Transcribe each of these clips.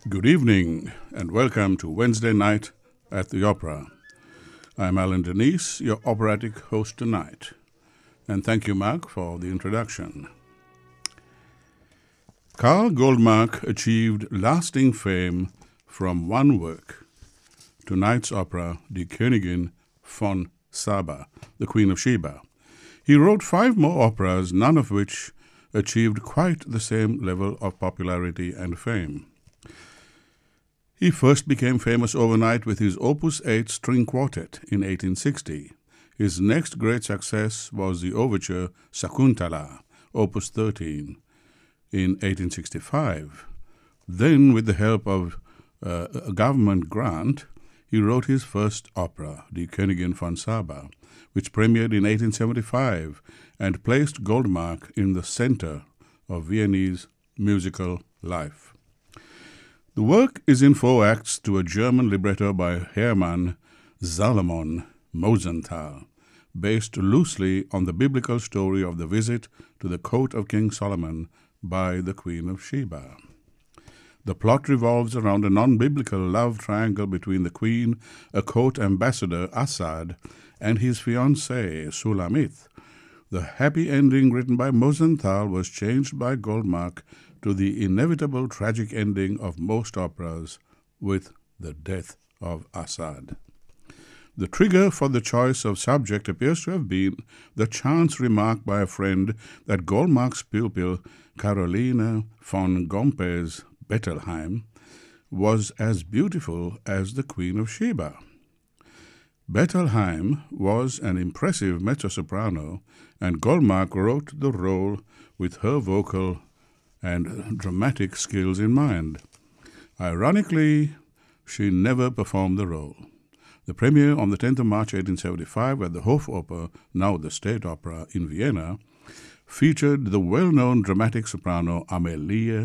Good evening and welcome to Wednesday Night at the Opera. I'm Alan Denise, your operatic host tonight. And thank you, Mark, for the introduction. Karl Goldmark achieved lasting fame from one work, tonight's opera, Die Königin von Saba, the Queen of Sheba. He wrote 5 more operas, none of which achieved quite the same level of popularity and fame. He first became famous overnight with his Opus 8 string quartet in 1860. His next great success was the overture Sakuntala, Opus 13, in 1865. Then, with the help of a government grant, he wrote his first opera, Die Königin von Saba, which premiered in 1875 and placed Goldmark in the center of Viennese musical life. The work is in 4 acts to a German libretto by Hermann Salomon Mosenthal, based loosely on the biblical story of the visit to the court of King Solomon by the Queen of Sheba. The plot revolves around a non-biblical love triangle between the queen, a court ambassador, Assad, and his fiancée, Sulamith. The happy ending written by Mosenthal was changed by Goldmark to the inevitable tragic ending of most operas with the death of Assad. The trigger for the choice of subject appears to have been the chance remark by a friend that Goldmark's pupil, Caroline von Gompe's Bettelheim, was as beautiful as the Queen of Sheba. Bettelheim was an impressive mezzo-soprano, and Goldmark wrote the role with her vocal and dramatic skills in mind. Ironically, she never performed the role. The premiere on the 10th of March 1875 at the Hofoper, now the State Opera in Vienna, featured the well-known dramatic soprano Amelie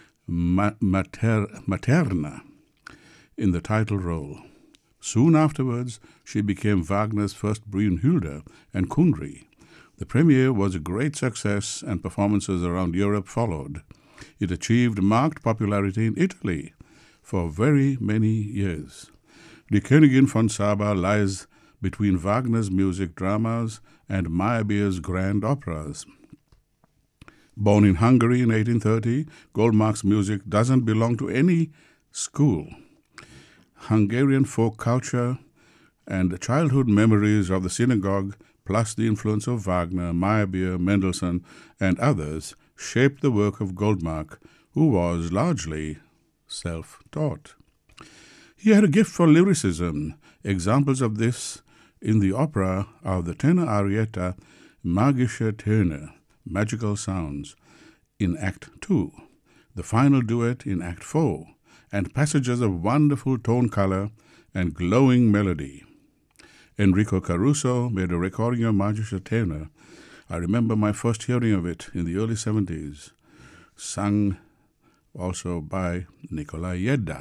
Materna in the title role. Soon afterwards, she became Wagner's first Brünnhilde and Kundry. The premiere was a great success and performances around Europe followed. It achieved marked popularity in Italy for very many years. Die Königin von Saba lies between Wagner's music dramas and Meyerbeer's grand operas. Born in Hungary in 1830, Goldmark's music doesn't belong to any school. Hungarian folk culture and childhood memories of the synagogue, plus the influence of Wagner, Meyerbeer, Mendelssohn, and others, shaped the work of Goldmark, who was largely self-taught. He had a gift for lyricism. Examples of this in the opera are the tenor arietta Magische Töne, Magical Sounds, in Act 2, the final duet in Act 4, and passages of wonderful tone color and glowing melody. Enrico Caruso made a recording of Magische Töne. I remember my first hearing of it in the early 70s, sung also by Nikolai Yedda.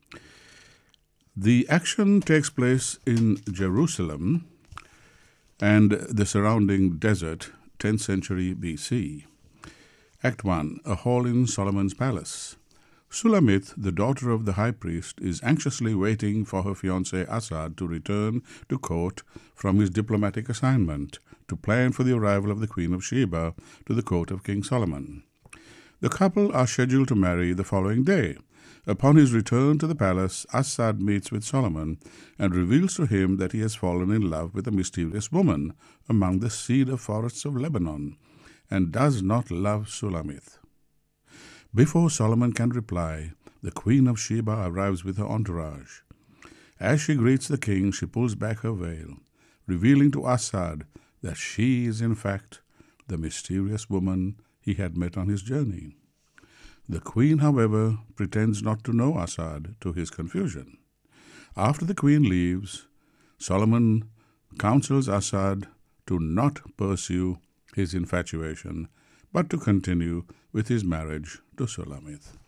The action takes place in Jerusalem and the surrounding desert, 10th century BC. Act 1, a hall in Solomon's palace. Sulamith, the daughter of the high priest, is anxiously waiting for her fiancé Assad to return to court from his diplomatic assignment to plan for the arrival of the Queen of Sheba to the court of King Solomon. The couple are scheduled to marry the following day. Upon his return to the palace, Assad meets with Solomon and reveals to him that he has fallen in love with a mysterious woman among the cedar forests of Lebanon and does not love Sulamith. Before Solomon can reply, the Queen of Sheba arrives with her entourage. As she greets the king, she pulls back her veil, revealing to Assad that she is in fact the mysterious woman he had met on his journey. The queen, however, pretends not to know Assad, to his confusion. After the queen leaves, Solomon counsels Assad to not pursue his infatuation, but to continue with his marriage to Sulamith.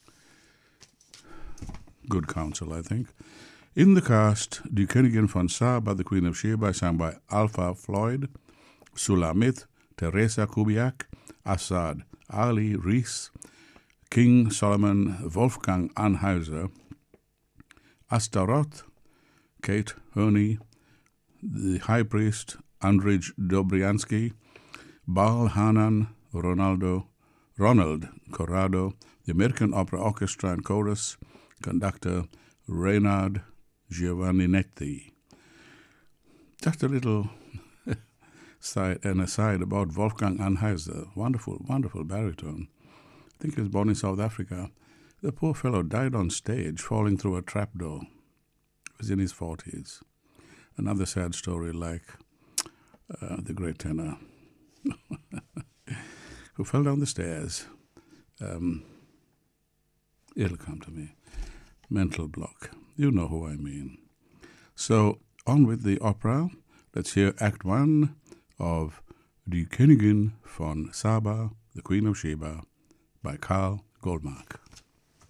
Good counsel, I think. In the cast, Die Königin von Saba, the Queen of Sheba, sung by Alpha Floyd, Sulamith, Teresa Kubiak, Assad, Ali Rees, King Solomon Wolfgang Anheuser, Astaroth, Kate Herney, the High Priest Andrzej Dobriansky, Baal Hanan, Ronald Corrado, the American Opera Orchestra and Chorus, conductor Reynard Giovanninetti. Just a little aside about Wolfgang Anheuser, wonderful, wonderful baritone. I think he was born in South Africa. The poor fellow died on stage, falling through a trapdoor. He was in his 40s. Another sad story like the great tenor who fell down the stairs. It'll come to me. Mental block. You know who I mean. So, on with the opera. Let's hear Act 1 of Die Königin von Saba, the Queen of Sheba, by Karl Goldmark.